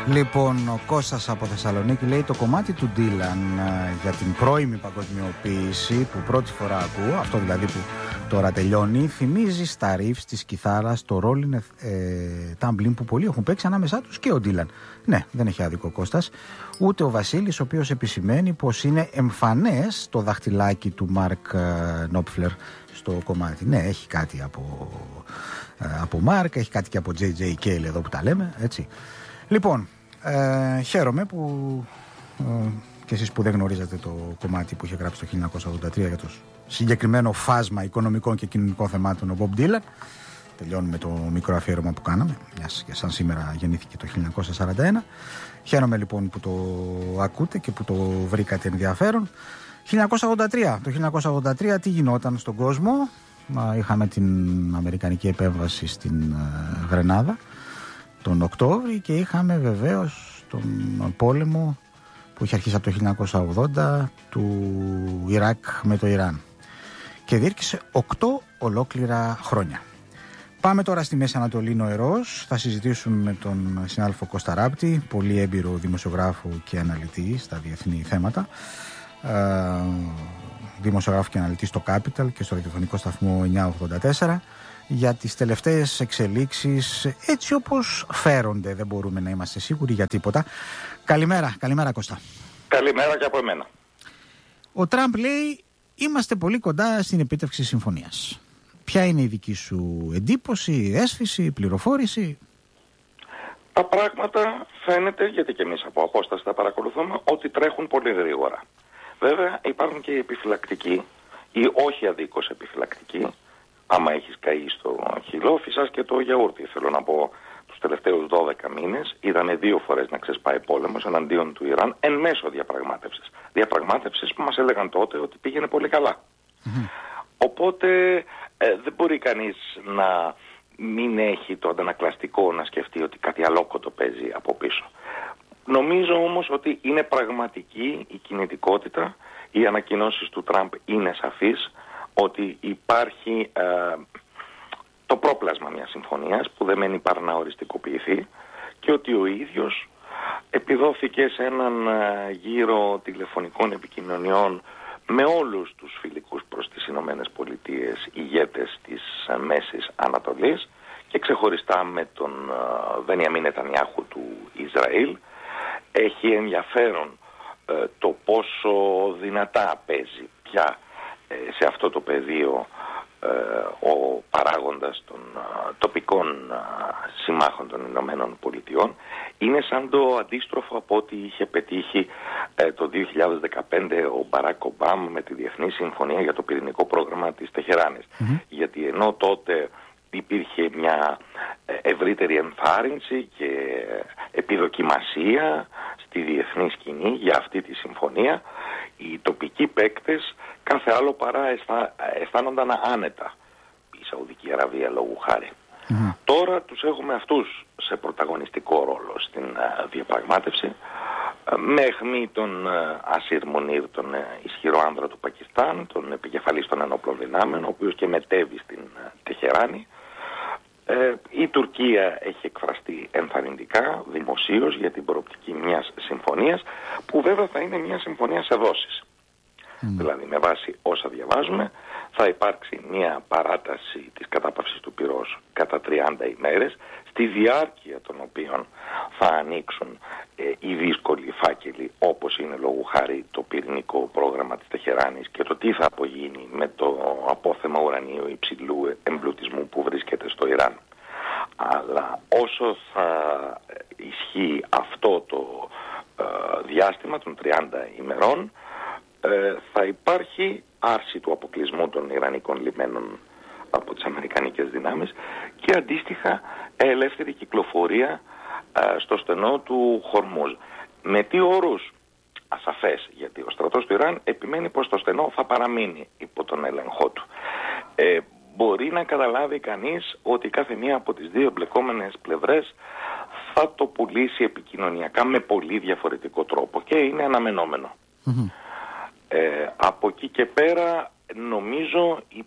Λοιπόν, ο Κώστας από Θεσσαλονίκη λέει: το κομμάτι του Ντίλαν για την πρώιμη παγκοσμιοποίηση που πρώτη φορά ακούω, αυτό δηλαδή που τώρα τελειώνει, θυμίζει στα ριφς της κιθάρας το Rolling Tumbling που πολλοί έχουν παίξει ανάμεσά τους και ο Ντίλαν. Ναι, δεν έχει άδικο ο Κώστας. Ούτε ο Βασίλης, ο οποίος επισημαίνει πως είναι εμφανές το δαχτυλάκι του Μαρκ Νόπφλερ στο κομμάτι. Ναι, έχει κάτι από Μαρκ, έχει κάτι και από J.J. Cale εδώ που τα λέμε, έτσι. Λοιπόν, χαίρομαι που και εσείς που δεν γνωρίζατε το κομμάτι που είχε γράψει το 1983 για το συγκεκριμένο φάσμα οικονομικών και κοινωνικών θεμάτων ο Bob Dylan. Τελειώνουμε το μικρό αφιέρωμα που κάναμε, μιας και σαν σήμερα γεννήθηκε το 1941. Χαίρομαι λοιπόν που το ακούτε και που το βρήκατε ενδιαφέρον. 1983. Το 1983 τι γινόταν στον κόσμο? Είχαμε την Αμερικανική επέμβαση στην Γρενάδα τον Οκτώβρη και είχαμε βεβαίως τον πόλεμο που είχε αρχίσει από το 1980 του Ιράκ με το Ιράν και διήρκησε 8 ολόκληρα χρόνια. Πάμε τώρα στη Μέση Ανατολή νοερός. Θα συζητήσουμε με τον συνάδελφο Κώστα Ράπτη, πολύ έμπειρο δημοσιογράφο και αναλυτή στα διεθνή θέματα, δημοσιογράφο και αναλυτή στο Capital και στο ραδιοφωνικό σταθμό 984, για τις τελευταίες εξελίξεις έτσι όπως φέρονται. Δεν μπορούμε να είμαστε σίγουροι για τίποτα. Καλημέρα Κώστα. Καλημέρα και από εμένα. Ο Τραμπ λέει: είμαστε πολύ κοντά στην επίτευξη συμφωνίας. Ποια είναι η δική σου εντύπωση, αίσθηση, πληροφόρηση? Τα πράγματα φαίνεται, γιατί και εμείς από απόσταση τα παρακολουθούμε, ότι τρέχουν πολύ γρήγορα. Βέβαια υπάρχουν και οι επιφυλακτικοί ή όχι αδίκως επιφυλακτικοί. Άμα έχεις καεί στο χυλό, φυσάς και το γιαούρτι. Θέλω να πω, τους τελευταίους 12 μήνες είδανε 2 φορές να ξεσπάει πόλεμος εναντίον του Ιράν εν μέσω διαπραγμάτευσης. Διαπραγμάτευσης που μας έλεγαν τότε ότι πήγαινε πολύ καλά. Οπότε δεν μπορεί κανείς να μην έχει το αντανακλαστικό να σκεφτεί ότι κάτι αλόκοτο παίζει από πίσω. Νομίζω όμως ότι είναι πραγματική η κινητικότητα. Οι ανακοινώσεις του Τραμπ είναι σαφείς ότι υπάρχει το πρόπλασμα μιας συμφωνίας που δεν μένει παρά να οριστικοποιηθεί και ότι ο ίδιος επιδόθηκε σε έναν γύρο τηλεφωνικών επικοινωνιών με όλους τους φιλικούς προς τις Ηνωμένες Πολιτείες ηγέτες της Μέσης Ανατολής και ξεχωριστά με τον Μπενιαμίν Νετανιάχου του Ισραήλ. Έχει ενδιαφέρον το πόσο δυνατά παίζει πια σε αυτό το πεδίο ο παράγοντας των τοπικών συμμάχων των Ηνωμένων Πολιτειών. Είναι σαν το αντίστροφο από ό,τι είχε πετύχει το 2015 ο Μπαράκ Ομπάμα με τη Διεθνή Συμφωνία για το πυρηνικό πρόγραμμα της Τεχεράνης. Γιατί ενώ τότε υπήρχε μια ευρύτερη ενθάρρυνση και επιδοκιμασία στη διεθνή σκηνή για αυτή τη συμφωνία, οι τοπικοί παίκτες κάθε άλλο παρά αισθάνονταν άνετα. Η Σαουδική Αραβία λόγου χάρη. Τώρα τους έχουμε αυτούς σε πρωταγωνιστικό ρόλο στην διαπραγμάτευση, με αιχμή τον Ασίρ Μουνίρ, τον ισχυρό άνδρα του Πακιστάν, τον επικεφαλής των ενόπλων δυνάμεων, ο οποίος και μετέβη στην Τεχεράνη. Η Τουρκία έχει εκφραστεί ενθαρρυντικά, δημοσίως, για την προοπτική μιας συμφωνίας, που βέβαια θα είναι μια συμφωνία σε δόσεις. Δηλαδή, με βάση όσα διαβάζουμε, θα υπάρξει μια παράταση της κατάπαυσης του πυρός κατά 30 ημέρες, στη διάρκεια των οποίων θα ανοίξουν οι δύσκολοι φάκελοι, όπως είναι λόγου χάρη το πυρηνικό πρόγραμμα της Τεχεράνης και το τι θα απογίνει με το απόθεμα ουρανίου υψηλού εμπλουτισμού που βρίσκεται στο Ιράν. Αλλά όσο θα ισχύει αυτό το διάστημα των 30 ημερών, θα υπάρχει άρση του αποκλεισμού των Ιρανικών λιμένων από τις Αμερικανικές δυνάμεις και αντίστοιχα ελεύθερη κυκλοφορία στο στενό του Χορμούζ. Με τι όρους? Ασαφές, γιατί ο στρατός του Ιράν επιμένει πως το στενό θα παραμείνει υπό τον έλεγχό του. Μπορεί να καταλάβει κανείς ότι κάθε μία από τις δύο εμπλεκόμενες πλευρές θα το πουλήσει επικοινωνιακά με πολύ διαφορετικό τρόπο και είναι αναμενόμενο. Από εκεί και πέρα νομίζω η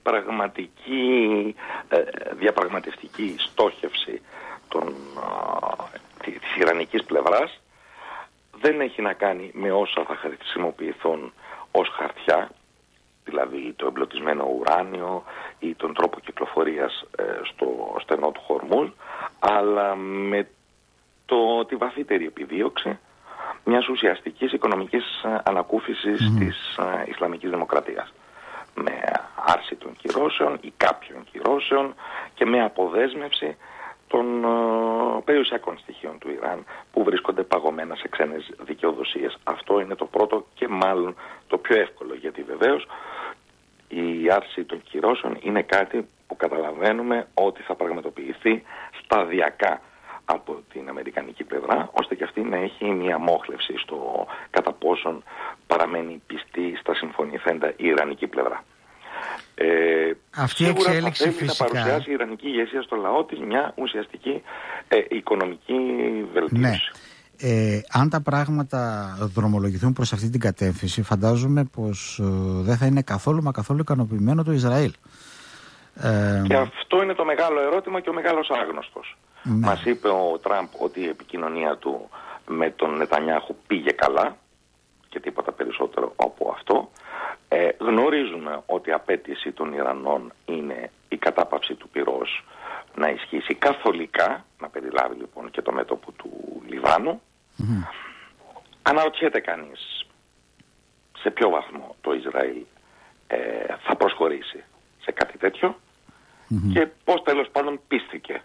πραγματική διαπραγματευτική στόχευση της ιρανικής πλευράς δεν έχει να κάνει με όσα θα χρησιμοποιηθούν ως χαρτιά, δηλαδή το εμπλωτισμένο ουράνιο ή τον τρόπο κυκλοφορίας στο στενό του Χορμούζ, αλλά με τη βαθύτερη επιδίωξη μιας ουσιαστικής οικονομικής ανακούφισης της Ισλαμικής Δημοκρατίας, με άρση των κυρώσεων ή κάποιων κυρώσεων και με αποδέσμευση των περιουσιακών στοιχείων του Ιράν που βρίσκονται παγωμένα σε ξένες δικαιοδοσίες. Αυτό είναι το πρώτο και μάλλον το πιο εύκολο, γιατί βεβαίως η άρση των κυρώσεων είναι κάτι που καταλαβαίνουμε ότι θα πραγματοποιηθεί σταδιακά από την αμερικανική πλευρά, ώστε και αυτή να έχει μια μόχλευση στο κατά πόσον παραμένει πιστή στα συμφωνηθέντα η ιρανική πλευρά. Αυτή η εξέλιξη φυσικά να παρουσιάσει η ιρανική ηγεσία στο λαό της μια ουσιαστική οικονομική βελτίωση. Ναι. Αν τα πράγματα δρομολογηθούν προς αυτή την κατεύθυνση, φαντάζομαι πως δεν θα είναι καθόλου ικανοποιημένο το Ισραήλ. Και αυτό είναι το μεγάλο ερώτημα και ο μεγάλος άγνωστος. Ναι. Μας είπε ο Τραμπ ότι η επικοινωνία του με τον Νετανιάχου πήγε καλά και τίποτα περισσότερο από αυτό. Γνωρίζουμε ότι η απέτηση των Ιρανών είναι η κατάπαυση του πυρός να ισχύσει καθολικά, να περιλάβει λοιπόν και το μέτωπο του Λιβάνου. Αναρωτιέται κανείς σε ποιο βαθμό το Ισραήλ θα προσχωρήσει σε κάτι τέτοιο και πώς τέλος πάντων πίστηκε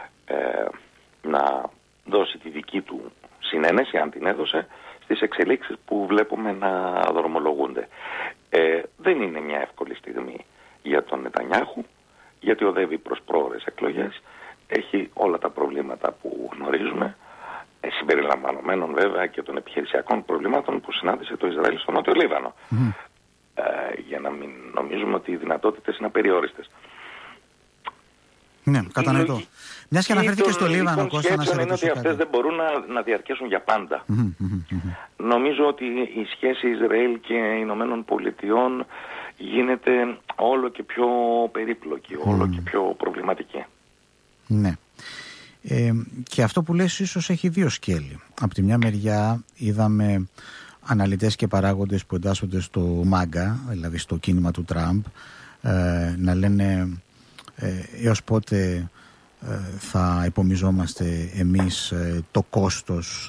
να δώσει τη δική του συνένεση, αν την έδωσε, στις εξελίξεις που βλέπουμε να δρομολογούνται. Δεν είναι μια εύκολη στιγμή για τον Νετανιάχου, γιατί οδεύει προς πρόωρες εκλογές, έχει όλα τα προβλήματα που γνωρίζουμε, συμπεριλαμβανομένων βέβαια και των επιχειρησιακών προβλημάτων που συνάντησε το Ισραήλ στο Νότιο Λίβανο. Για να μην νομίζουμε ότι οι δυνατότητες είναι απεριόριστες. Ναι, κατανοητό. Μιας και αναφέρθηκε στο Λίβανο, Κώστα, να σε ρωτήσω είναι ότι αυτές δεν μπορούν να διαρκέσουν για πάντα. Νομίζω ότι η σχέση Ισραήλ και Ηνωμένων Πολιτειών γίνεται όλο και πιο περίπλοκη, όλο και πιο προβληματική. Ναι. Και αυτό που λες ίσως έχει δύο σκέλη. Από τη μια μεριά είδαμε αναλυτές και παράγοντες που εντάσσονται στο ΜΑΓΚΑ, δηλαδή στο κίνημα του Τραμπ, να λένε έως πότε θα υπομιζόμαστε εμείς το κόστος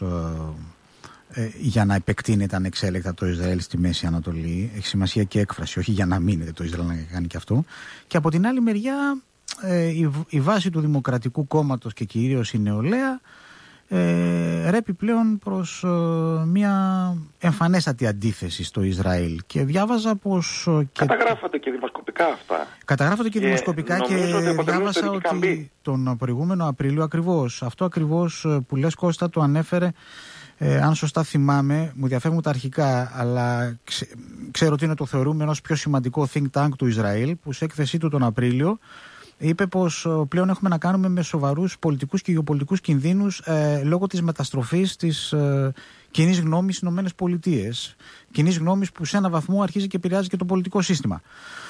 για να επεκτείνεται ανεξέλεκτα το Ισραήλ στη Μέση Ανατολή. Έχει σημασία και έκφραση, όχι για να μείνεται το Ισραήλ να κάνει και αυτό. Και από την άλλη μεριά η βάση του Δημοκρατικού Κόμματος και κυρίως η νεολαία ρέπει πλέον προς μια εμφανέστατη αντίθεση στο Ισραήλ. Και διάβαζα πως... Καταγράφονται και δημοσκοπικά αυτά. Καταγράφονται και δημοσκοπικά και διάβασα ότι τον προηγούμενο Απρίλιο ακριβώς, αυτό ακριβώς που λες, Κώστα, το ανέφερε, αν σωστά θυμάμαι, μου διαφεύγουν τα αρχικά, αλλά ξέρω ότι είναι το θεωρούμενο ως πιο σημαντικό think tank του Ισραήλ, που σε έκθεσή του τον Απρίλιο είπε πως πλέον έχουμε να κάνουμε με σοβαρούς πολιτικούς και γεωπολιτικούς κινδύνους λόγω της μεταστροφής της κοινής γνώμης στις Ηνωμένες Πολιτείες. Κοινής γνώμης που σε έναν βαθμό αρχίζει και επηρεάζει και το πολιτικό σύστημα.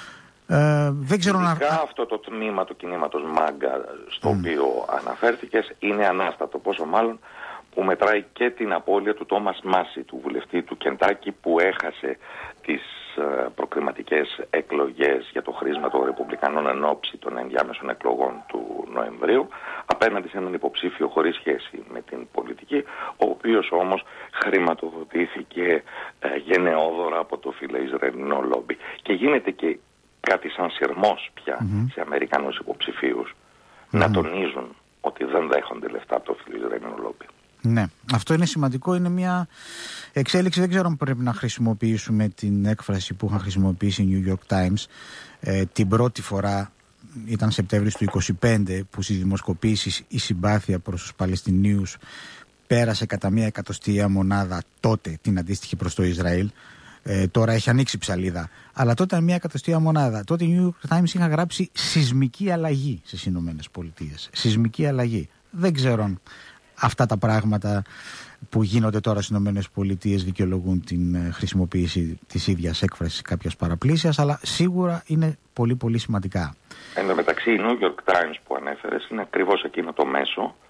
Δεν ξέρω να... Αυτό το τμήμα του κινήματος ΜΑΓΚΑ στο οποίο αναφέρθηκες είναι ανάστατο, πόσο μάλλον που μετράει και την απώλεια του Τόμας Μάση, του βουλευτή του Κεντάκι, που έχασε τις προκριματικές εκλογές για το χρήσμα των Ρεπουμπλικανών εν ώψη των ενδιάμεσων εκλογών του Νοεμβρίου, απέναντι σε έναν υποψήφιο χωρίς σχέση με την πολιτική, ο οποίος όμως χρηματοδοτήθηκε γενναιόδωρα από το φιλοϊσραηλινό λόμπι. Και γίνεται και κάτι σαν σειρμός πια σε Αμερικανούς υποψηφίους να τονίζουν ότι δεν δέχονται λεφτά από το φιλοϊσραηλινό λόμπι. Ναι, αυτό είναι σημαντικό, είναι μια εξέλιξη. Δεν ξέρω αν πρέπει να χρησιμοποιήσουμε την έκφραση που είχαν χρησιμοποιήσει οι New York Times την πρώτη φορά, ήταν Σεπτέμβρης του 25, που στις δημοσκοπήσεις η συμπάθεια προς τους Παλαιστινίους πέρασε κατά 1/100 μονάδα τότε την αντίστοιχη προς το Ισραήλ. Τώρα έχει ανοίξει ψαλίδα, αλλά τότε ήταν 1/100 μονάδα. Τότε οι New York Times είχαν γράψει σεισμική αλλαγή στις Ηνωμένες Πολιτείες. Σεισμική αλλαγή. Δεν ξέρω αν αυτά τα πράγματα που γίνονται τώρα στις Ηνωμένες Πολιτείες δικαιολογούν την χρησιμοποίηση της ίδιας έκφρασης κάποιας παραπλήσιας, αλλά σίγουρα είναι πολύ πολύ σημαντικά. Εν τω μεταξύ, η New York Times που ανέφερες είναι ακριβώς εκείνο το μέσο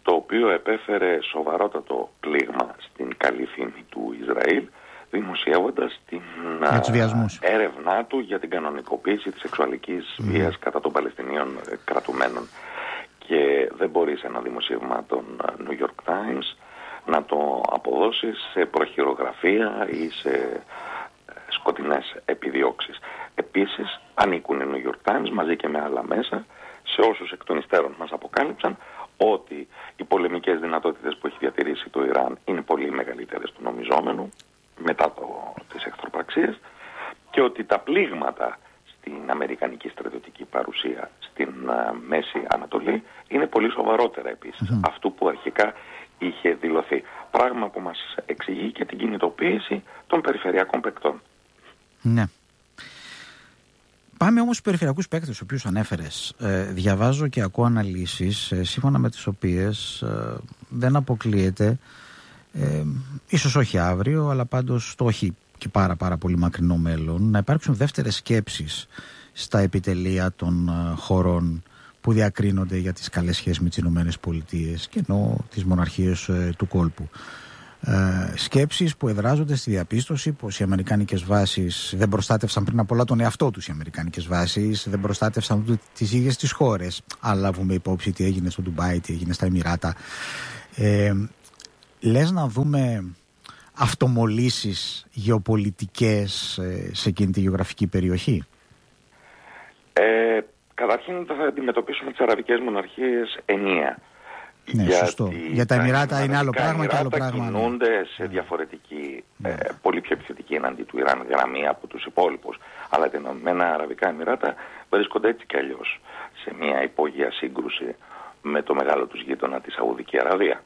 το οποίο επέφερε σοβαρότατο πλήγμα στην καλή φήμη του Ισραήλ, δημοσιεύοντας την έρευνά του για την κανονικοποίηση της σεξουαλικής βίας κατά των Παλαιστινίων κρατουμένων. Και δεν μπορεί σε ένα δημοσίευμα των New York Times να το αποδώσει σε προχειρογραφία ή σε σκοτεινές επιδιώξεις. Επίσης ανήκουν οι New York Times μαζί και με άλλα μέσα σε όσους εκ των υστέρων μας αποκάλυψαν ότι οι πολεμικές δυνατότητες που έχει διατηρήσει το Ιράν είναι πολύ μεγαλύτερες του νομιζόμενου μετά τις εχθροπραξίες και ότι τα πλήγματα στην αμερικανική στρατιωτική παρουσία στην Μέση Ανατολή είναι πολύ σοβαρότερα επίσης αυτού που αρχικά είχε δηλωθεί. Πράγμα που μας εξηγεί και την κινητοποίηση των περιφερειακών παικτών. Ναι. Πάμε όμως στους περιφερειακούς παίκτες, τους οποίους ανέφερες. Διαβάζω και ακούω αναλύσεις σύμφωνα με τις οποίες δεν αποκλείεται, ίσως όχι αύριο, αλλά πάντως το όχι και πάρα πολύ μακρινό μέλλον, να υπάρξουν δεύτερες σκέψεις στα επιτελεία των χωρών που διακρίνονται για τις καλές σχέσεις με τις Ηνωμένες Πολιτείες και ενώ τις μοναρχίες του κόλπου. Σκέψεις που εδράζονται στη διαπίστωση πως οι αμερικάνικες βάσεις δεν προστάτευσαν πριν απ' όλα τον εαυτό τους. Οι αμερικάνικες βάσεις δεν προστάτευσαν ούτε τις ίδιες τις χώρες. Αν λάβουμε υπόψη τι έγινε στο Ντουμπάι, τι έγινε στα Εμιράτα. Λες να δούμε αυτομολύσεις γεωπολιτικές σε εκείνη τη γεωγραφική περιοχή? Καταρχήν θα αντιμετωπίσουμε τις αραβικές μοναρχίες ενιαία. Ναι, σωστό. Για τα Εμιράτα είναι άλλο πράγμα και άλλο πράγμα. Κινούνται σε διαφορετική, πολύ πιο επιθετική εναντί του Ιράν γραμμή από τους υπόλοιπους. Αλλά τα Ηνωμένα Αραβικά Εμιράτα βρίσκονται έτσι κι αλλιώς σε μια υπόγεια σύγκρουση με το μεγάλο τους γείτονα, τη Σαουδική Αραβία.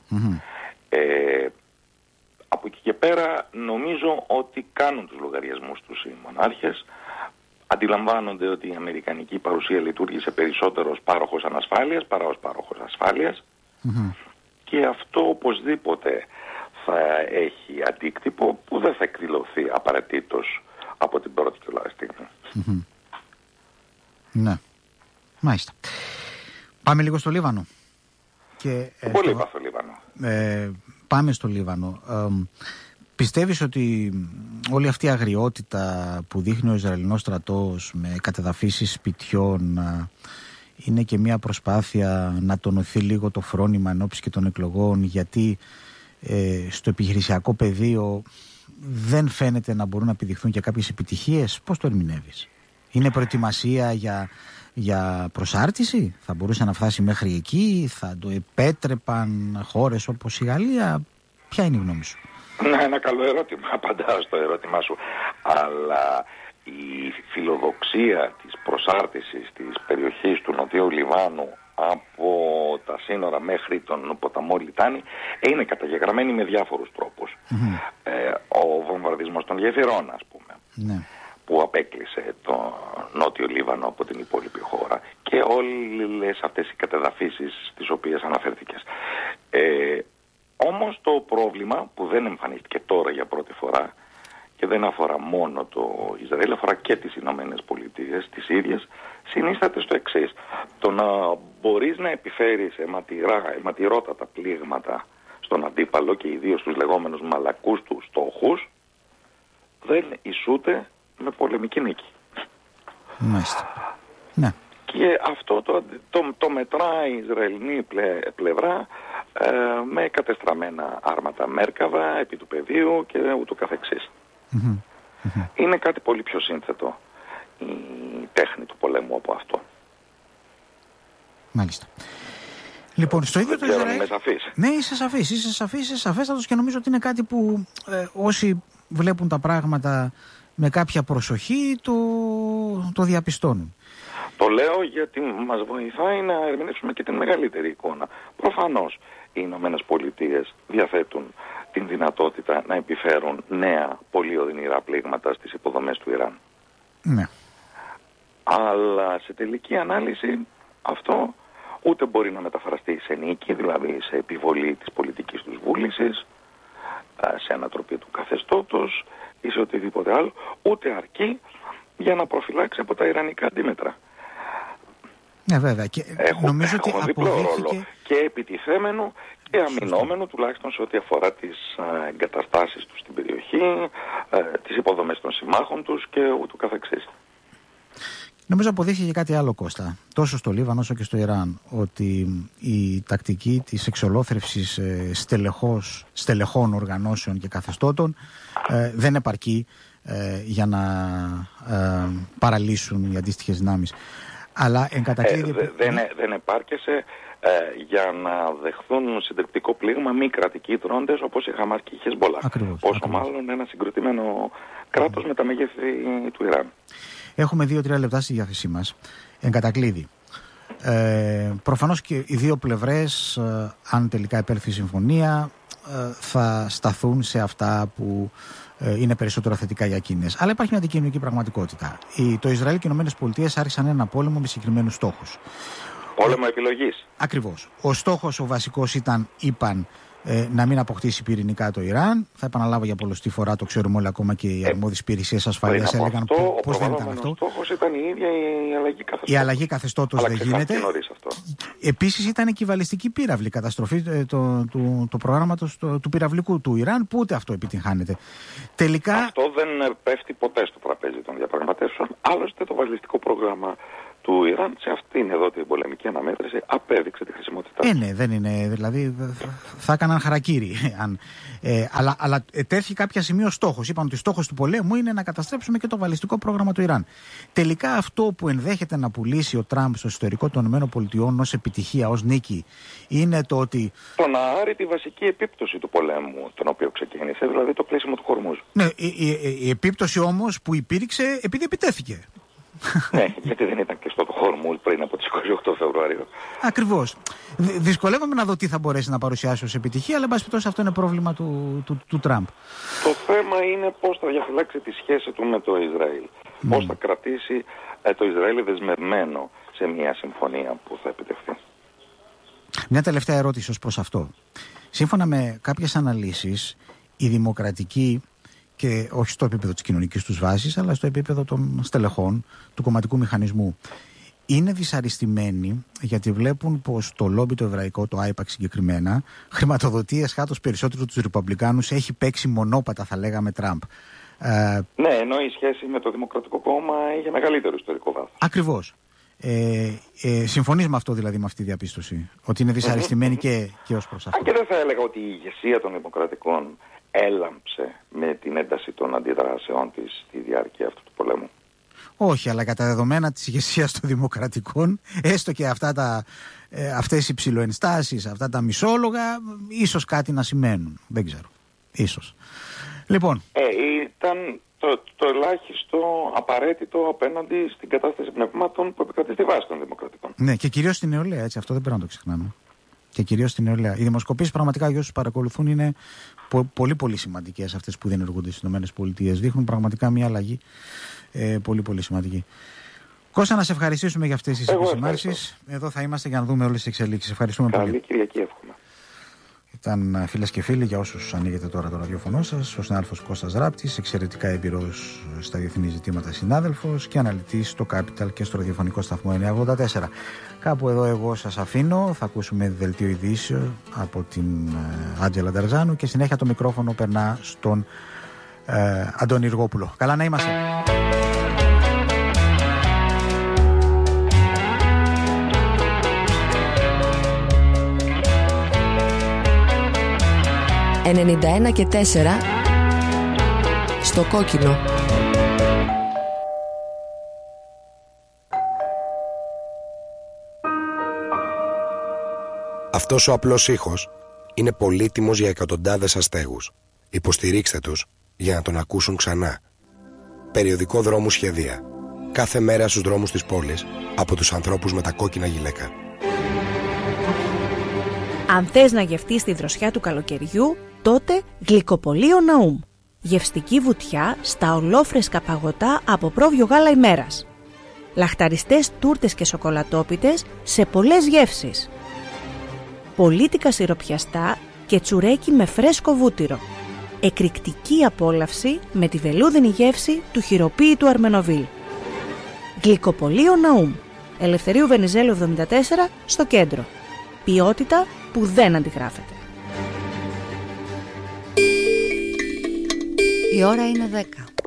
Από εκεί και πέρα νομίζω ότι κάνουν τους λογαριασμούς τους οι μονάρχες. Αντιλαμβάνονται ότι η αμερικανική παρουσία λειτουργήσε περισσότερο ως πάροχος ανασφάλειας παρά ως πάροχος ασφάλειας. Και αυτό οπωσδήποτε θα έχει αντίκτυπο που δεν θα εκδηλωθεί απαραίτητος από την πρώτη κιόλας στιγμή. Ναι, μάλιστα. Πάμε λίγο στο Λίβανο. Πολύ είπα στο Λίβανο. Πάμε στο Λίβανο. Πιστεύεις ότι όλη αυτή η αγριότητα που δείχνει ο Ισραηλινός στρατός με κατεδαφίσεις σπιτιών είναι και μια προσπάθεια να τονωθεί λίγο το φρόνημα ενόψει και των εκλογών, γιατί στο επιχειρησιακό πεδίο δεν φαίνεται να μπορούν να επιδειχθούν και κάποιες επιτυχίες? Πώς το ερμηνεύεις? Είναι προετοιμασία για προσάρτηση? Θα μπορούσε να φτάσει μέχρι εκεί? Θα το επέτρεπαν χώρες όπως η Γαλλία? Ποια είναι η γνώμη σου? Ναι, ένα καλό ερώτημα. Απαντάω στο ερώτημά σου. Αλλά η φιλοδοξία της προσάρτησης της περιοχής του Νοτιού Λιβάνου από τα σύνορα μέχρι τον ποταμό Λιτάνη είναι καταγεγραμμένη με διάφορους τρόπους. Ο βομβαρδισμός των γεφυρών, ας πούμε, που απέκλεισε το Νότιο Λίβανο από την υπόλοιπη χώρα, και όλες αυτές οι κατεδαφίσεις στις οποίες αναφέρθηκες. Όμως το πρόβλημα που δεν εμφανίστηκε τώρα για πρώτη φορά και δεν αφορά μόνο το Ισραήλ, αφορά και τις Ηνωμένες Πολιτείες, τις ίδιες, συνίσταται στο εξής. Το να μπορείς να επιφέρεις αιματηρότατα πλήγματα στον αντίπαλο και ιδίως τους λεγόμενους μαλακούς του στόχους δεν ισούται με πολεμική νίκη. Μάλιστα. Ναι. Και αυτό το μετράει η Ισραηλινή πλευρά με κατεστραμμένα άρματα Μέρκαβα επί του πεδίου και ούτω καθεξής. Είναι κάτι πολύ πιο σύνθετο η τέχνη του πολέμου από αυτό. Μάλιστα. Λοιπόν, στο ίδιο το Ισραήλ... Είμαι σαφής. Ναι, είσαι σαφέστατος, και νομίζω ότι είναι κάτι που όσοι βλέπουν τα πράγματα με κάποια προσοχή το διαπιστώνουν. Το λέω γιατί μας βοηθάει να ερμηνεύσουμε και την μεγαλύτερη εικόνα. Προφανώς οι Ηνωμένες Πολιτείες διαθέτουν την δυνατότητα να επιφέρουν νέα πολύ οδυνηρά πλήγματα στις υποδομές του Ιράν. Ναι. Αλλά σε τελική ανάλυση αυτό ούτε μπορεί να μεταφραστεί σε νίκη, δηλαδή σε επιβολή της πολιτικής τους βούλησης, σε ανατροπή του καθεστώτος ή σε οτιδήποτε άλλο, ούτε αρκεί για να προφυλάξει από τα ιρανικά αντίμετρα. Βέβαια. Και νομίζω ότι έχουν διπλό ρόλο και επιτιθέμενο και αμυνόμενο, τουλάχιστον σε ό,τι αφορά τις εγκαταστάσεις τους στην περιοχή, τις υποδομές των συμμάχων τους και ούτω καθεξής. Νομίζω αποδείχθηκε κάτι άλλο, Κώστα, τόσο στο Λίβανο όσο και στο Ιράν, ότι η τακτική της εξολόθρευσης στελεχών οργανώσεων και καθεστώτων δεν επαρκεί για να παραλύσουν οι αντίστοιχες δυνάμεις. Αλλά εν κατακλείδη... δεν επάρκεσε για να δεχθούν συντριπτικό πλήγμα μη κρατικοί δρόντες όπως η Χαμάς και η Χεσμπολά. Πόσο μάλλον ένα συγκροτημένο κράτος με τα μεγέθη του Ιράν. Έχουμε 2-3 λεπτά στη διάθεσή μας. Εν κατακλείδη. Προφανώς και οι δύο πλευρές, αν τελικά επέλθει η συμφωνία, θα σταθούν σε αυτά που είναι περισσότερο θετικά για εκείνες. Αλλά υπάρχει μια αντικειμενική πραγματικότητα. Το Ισραήλ και οι ΗΠΑ άρχισαν ένα πόλεμο με συγκεκριμένους στόχους. Πόλεμο επιλογής. Ακριβώς. Ο στόχος ο βασικός ήταν, είπαν, να μην αποκτήσει πυρηνικά το Ιράν. Θα επαναλάβω για πολλωστή φορά, το ξέρουμε όλοι, ακόμα και οι αρμόδιες υπηρεσίες ασφαλείας έλεγαν πώς δεν ήταν αυτό. Ο στόχος ήταν η ίδια η αλλαγή καθεστώτος. Η αλλαγή καθεστώτος δεν γίνεται. Επίσης ήταν και η βαλιστική πύραυλη, η καταστροφή του προγράμματος του πυραυλικού του Ιράν, που ούτε αυτό επιτυγχάνεται. Τελικά... Αυτό δεν πέφτει ποτέ στο τραπέζι των διαπραγματεύσεων. Άλλωστε το βαλιστικό πρόγραμμα του Ιράν σε αυτήν εδώ την πολεμική αναμέτρηση απέδειξε τη χρησιμότητά. Ναι, δεν είναι. Δηλαδή θα έκαναν χαρακίρι. Αλλά τέθηκε κάποια σημείο ο στόχος. Είπαν ότι στόχος του πολέμου είναι να καταστρέψουμε και το βαλιστικό πρόγραμμα του Ιράν. Τελικά αυτό που ενδέχεται να πουλήσει ο Τραμπ στο εσωτερικό των ΗΠΑ ως επιτυχία, ως νίκη, είναι το ότι. Το να άρει τη βασική επίπτωση του πολέμου, τον οποίο ξεκίνησε, δηλαδή το κλείσιμο του Χορμούζ. Ναι, η επίπτωση όμως που υπήρξε επειδή επιτέθηκε. Ναι, γιατί δεν ήταν και στο Χορμούζ πριν από τις 28 Φεβρουαρίου. Ακριβώς. Δυσκολεύομαι να δω τι θα μπορέσει να παρουσιάσει ως επιτυχία, αλλά εν πάση περιπτώσει αυτό είναι πρόβλημα του Τραμπ. Το θέμα είναι πώς θα διαφυλάξει τη σχέση του με το Ισραήλ. Πώς θα κρατήσει το Ισραήλ δεσμευμένο σε μια συμφωνία που θα επιτευχθεί. Μια τελευταία ερώτηση ως προς αυτό. Σύμφωνα με κάποιες αναλύσεις, η δημοκρατική, και όχι στο επίπεδο της κοινωνικής τους βάσης, αλλά στο επίπεδο των στελεχών του κομματικού μηχανισμού, είναι δυσαρεστημένοι γιατί βλέπουν πως το λόμπι το εβραϊκό, το AIPAC συγκεκριμένα, χρηματοδοτεί εσχάτως περισσότερο τους Ρεπουμπλικάνους, έχει παίξει μονόπατα, θα λέγαμε, Τραμπ. Ναι, ενώ η σχέση με το Δημοκρατικό Κόμμα είχε μεγαλύτερο ιστορικό βάθος. Ακριβώς. Συμφωνείς με αυτό, δηλαδή, με αυτή τη διαπίστωση, ότι είναι δυσαρεστημένοι και ως προς αυτό? Αν και δεν θα έλεγα ότι η ηγεσία των Δημοκρατικών έλαμψε με την ένταση των αντιδράσεών της στη διάρκεια αυτού του πολέμου. Όχι, αλλά κατά δεδομένα της ηγεσίας των Δημοκρατικών, έστω και αυτές οι ψιλοενστάσεις, αυτά τα μισόλογα, ίσως κάτι να σημαίνουν. Δεν ξέρω. Ίσως. Λοιπόν. Ήταν το ελάχιστο απαραίτητο απέναντι στην κατάσταση πνευμάτων που επικρατεί στη βάση των Δημοκρατικών. Ναι, και κυρίως στην νεολαία, έτσι. Αυτό δεν πρέπει να το ξεχνάμε. Και κυρίως στην νεολαία. Οι δημοσκοπήσεις πραγματικά, για όσους παρακολουθούν, είναι πολύ πολύ σημαντικές, αυτές που δεν ενεργούνται στις ΗΠΑ. Δείχνουν πραγματικά μια αλλαγή πολύ πολύ σημαντική. Κώστα, να σε ευχαριστήσουμε για αυτές τις επισημάνσεις. Εδώ θα είμαστε για να δούμε όλες τις εξελίξεις. Ευχαριστούμε πολύ. Καλή Κυριακή, εύχομαι. Ήταν, φίλες και φίλοι, για όσους ανοίγετε τώρα το ραδιόφωνο σας, ο συνάδελφος Κώστας Ράπτης, εξαιρετικά εμπειρός στα διεθνή ζητήματα συνάδελφος και αναλυτής στο Capital και στο ραδιοφωνικό σταθμό 984. Κάπου εδώ εγώ σας αφήνω, θα ακούσουμε δελτίο ειδήσεων από την Άντζελα Ντερζάνου και συνέχεια το μικρόφωνο περνά στον Αντώνη Ιργόπουλο. Καλά να είμαστε. «91 και 4» στο κόκκινο. Αυτός ο απλός ήχος είναι πολύτιμος για εκατοντάδες αστέγους. Υποστηρίξτε τους για να τον ακούσουν ξανά. Περιοδικό Δρόμου Σχεδία. Κάθε μέρα στους δρόμους της πόλης από τους ανθρώπους με τα κόκκινα γυλαίκα. Αν θες να γευτείς τη δροσιά του καλοκαιριού, τότε Γλυκοπωλείο Ναούμ. Γευστική βουτιά στα ολόφρεσκα παγωτά από πρόβιο γάλα ημέρας. Λαχταριστές τούρτες και σοκολατόπιτες σε πολλές γεύσεις. Πολίτικα σιροπιαστά και τσουρέκι με φρέσκο βούτυρο. Εκρηκτική απόλαυση με τη βελούδινη γεύση του χειροποίητου Αρμενοβίλ. Γλυκοπωλείο Ναούμ. Ελευθερίου Βενιζέλου 74 στο κέντρο. Ποιότητα που δεν αντιγράφεται. Η ώρα είναι 10.